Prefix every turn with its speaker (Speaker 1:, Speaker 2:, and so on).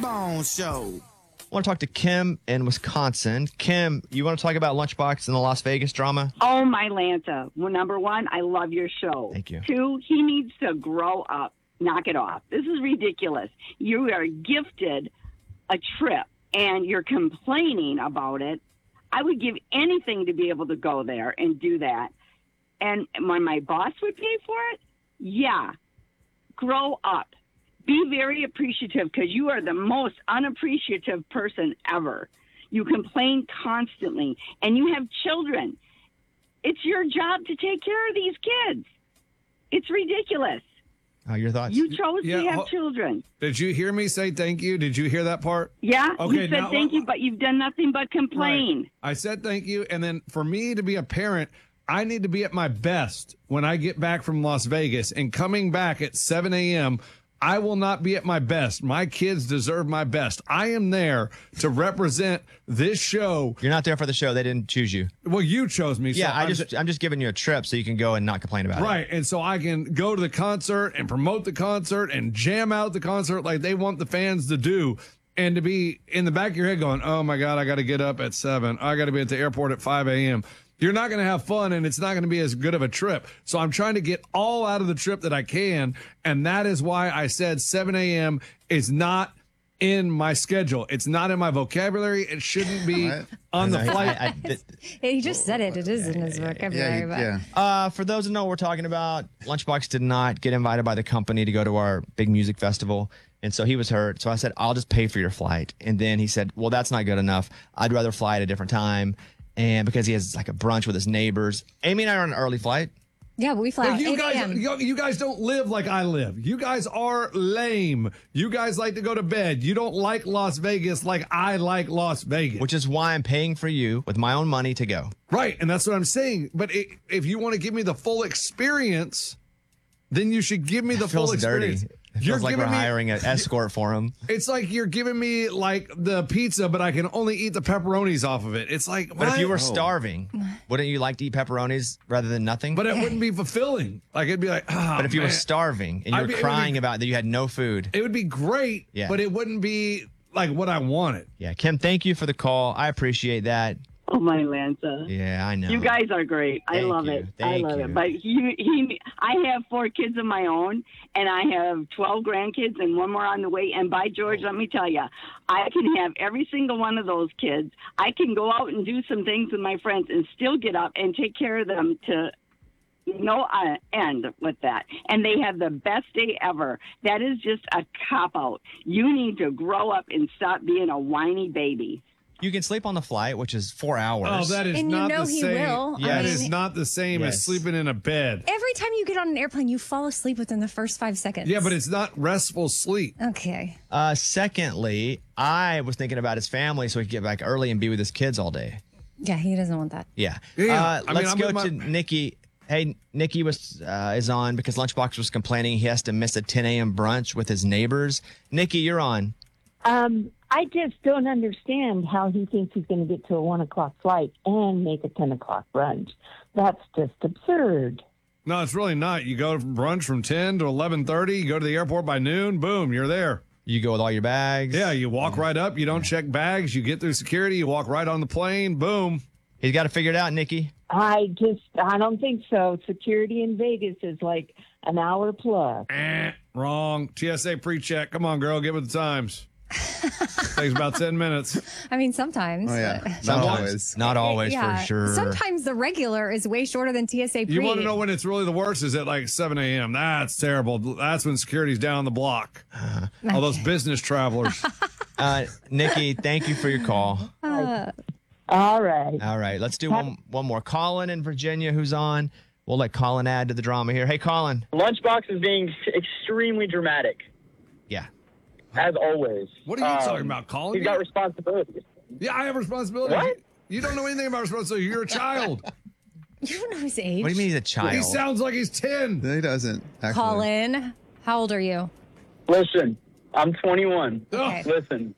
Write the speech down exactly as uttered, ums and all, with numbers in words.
Speaker 1: Bones Show.
Speaker 2: I want to talk to Kim in Wisconsin. Kim, you want to talk about Lunchbox and the Las Vegas drama?
Speaker 3: Oh, my Lanta. Well, number one, I love your show.
Speaker 2: Thank you.
Speaker 3: Two, he needs to grow up. Knock it off. This is ridiculous. You are gifted a trip, and you're complaining about it. I would give anything to be able to go there and do that. And when my boss would pay for it, yeah, grow up. Be very appreciative, because you are the most unappreciative person ever. You complain constantly, and you have children. It's your job to take care of these kids. It's ridiculous.
Speaker 2: Uh, your thoughts?
Speaker 3: You chose
Speaker 4: Yeah,
Speaker 3: to have
Speaker 4: oh,
Speaker 3: children.
Speaker 4: Did you hear me say thank you? Did you hear that part?
Speaker 3: Yeah,
Speaker 4: Okay,
Speaker 3: you said
Speaker 4: now-
Speaker 3: thank you, but you've done nothing but complain.
Speaker 4: Right. I said thank you, and then for me to be a parent, I need to be at my best when I get back from Las Vegas. And coming back at seven a.m., I will not be at my best. My kids deserve my best. I am there to represent this show.
Speaker 2: You're not there for the show. They didn't choose you.
Speaker 4: Well, you chose me.
Speaker 2: Yeah,
Speaker 4: so
Speaker 2: I
Speaker 4: I'm
Speaker 2: just I'm just giving you a trip so you can go and not complain about it.
Speaker 4: Right. And so I can go to the concert and promote the concert and jam out the concert like they want the fans to do. And to be in the back of your head going, oh, my God, I got to get up at seven. I got to be at the airport at five a.m. You're not going to have fun, and it's not going to be as good of a trip. So I'm trying to get all out of the trip that I can, and that is why I said seven a.m. is not in my schedule. It's not in my vocabulary. It shouldn't be on the
Speaker 2: I-
Speaker 4: flight.
Speaker 2: I- I- th-
Speaker 5: Yeah, he just said it. It is in his vocabulary.
Speaker 1: Yeah,
Speaker 5: but
Speaker 1: yeah.
Speaker 2: Uh, for those who know what we're talking about, Lunchbox did not get invited by the company to go to our big music festival. And so he was hurt. So I said, I'll just pay for your flight. And then he said, well, that's not good enough. I'd rather fly at a different time. And because he has like a brunch with his neighbors. Amy and I are on an early flight.
Speaker 5: Yeah, but we fly
Speaker 4: But
Speaker 5: out
Speaker 4: you
Speaker 5: eight
Speaker 4: guys,
Speaker 5: a.m.
Speaker 4: you, you guys don't live like I live. You guys are lame. You guys like to go to bed. You don't like Las Vegas like I like Las Vegas.
Speaker 2: Which is why I'm paying for you with my own money to go.
Speaker 4: Right, and that's what I'm saying. But it, if you want to give me the full experience, then you should give me the
Speaker 2: It feels
Speaker 4: full
Speaker 2: dirty.
Speaker 4: experience.
Speaker 2: It
Speaker 4: You're
Speaker 2: feels like we're
Speaker 4: giving me-
Speaker 2: hiring an escort for him.
Speaker 4: It's like you're giving me like the pizza, but I can only eat the pepperonis off of it. It's like,
Speaker 2: But if you were
Speaker 4: what?
Speaker 2: starving, wouldn't you like to eat pepperonis rather than nothing?
Speaker 4: But it wouldn't be fulfilling. Like it'd be like, oh,
Speaker 2: But if you were
Speaker 4: man.
Speaker 2: starving and you
Speaker 4: I'd
Speaker 2: were
Speaker 4: be- it would
Speaker 2: crying
Speaker 4: be-
Speaker 2: about that you had no food.
Speaker 4: it would be great.
Speaker 2: Yeah.
Speaker 4: But it wouldn't be like what I wanted.
Speaker 2: Yeah, Kim, thank you for the call. I appreciate that.
Speaker 3: Oh, my Lanta.
Speaker 2: Yeah, I know.
Speaker 3: You guys are great. I
Speaker 2: Thank
Speaker 3: love
Speaker 2: you.
Speaker 3: it.
Speaker 2: Thank
Speaker 3: I love
Speaker 2: you.
Speaker 3: it. But he, he, I have four kids of my own, and I have twelve grandkids and one more on the way. And by George, let me tell you, I can have every single one of those kids. I can go out and do some things with my friends and still get up and take care of them to no uh, end with that. And they have the best day ever. That is just a cop-out. You need to grow up and stop being a whiny baby.
Speaker 2: You can sleep on the flight, which is four hours.
Speaker 4: Oh, that is
Speaker 5: And you
Speaker 4: not
Speaker 5: know
Speaker 4: the
Speaker 5: he
Speaker 4: same.
Speaker 5: will.
Speaker 2: I
Speaker 4: That
Speaker 2: mean-
Speaker 4: is not the same
Speaker 2: Yes.
Speaker 4: as sleeping in a bed.
Speaker 5: Every time you get on an airplane, you fall asleep within the first five seconds.
Speaker 4: Yeah, but it's not restful sleep.
Speaker 5: Okay.
Speaker 2: Uh, secondly, I was thinking about his family so he could get back early and be with his kids all day.
Speaker 5: Yeah, he doesn't want that.
Speaker 2: Yeah.
Speaker 4: Yeah,
Speaker 2: Uh,
Speaker 4: I mean,
Speaker 2: let's
Speaker 4: I'm
Speaker 2: go
Speaker 4: with my-
Speaker 2: to Nikki. Hey, Nikki was uh, is on because Lunchbox was complaining he has to miss a ten a.m. brunch with his neighbors. Nikki, you're on.
Speaker 6: Um, I just don't understand how he thinks he's going to get to a one o'clock flight and make a ten o'clock brunch. That's just absurd.
Speaker 4: No, it's really not. You go from brunch from ten to eleven thirty. You go to the airport by noon. Boom, you're there.
Speaker 2: You go with all your bags.
Speaker 4: Yeah, you walk right up. You don't check bags. You get through security. You walk right on the plane. Boom.
Speaker 2: He's got to figure it out, Nikki.
Speaker 6: I just, I don't think so. Security in Vegas is like an hour plus.
Speaker 4: Eh, wrong. T S A pre-check. Come on, girl. Get with the times. Takes about ten minutes.
Speaker 5: I mean, sometimes.
Speaker 1: Oh, yeah.
Speaker 5: but-
Speaker 1: Not
Speaker 2: Sometimes.
Speaker 1: always.
Speaker 2: Not always,
Speaker 5: yeah.
Speaker 2: for sure.
Speaker 5: Sometimes the regular is way shorter than T S A pre.
Speaker 4: You want to know when it's really the worst? Is at like seven a.m. That's terrible. That's when security's down the block. All those business travelers.
Speaker 2: Uh, Nikki, thank you for your call.
Speaker 6: All right.
Speaker 2: All right, let's do one, one more. Colin in Virginia, who's on. We'll let Colin add to the drama here. Hey, Colin.
Speaker 7: Lunchbox is being extremely dramatic,
Speaker 2: Yeah.
Speaker 7: as always.
Speaker 4: What are you
Speaker 7: Um,
Speaker 4: talking about, Colin?
Speaker 7: He's got responsibilities.
Speaker 4: Yeah, I have responsibility.
Speaker 7: What?
Speaker 4: You don't know anything about responsibility. You're a child.
Speaker 5: You don't know his age.
Speaker 2: What do you mean he's a child?
Speaker 4: He sounds like he's ten.
Speaker 1: No, he doesn't. Actually.
Speaker 5: Colin, how old are you?
Speaker 7: Listen, I'm twenty-one.
Speaker 4: Oh,
Speaker 5: Okay.
Speaker 7: Listen,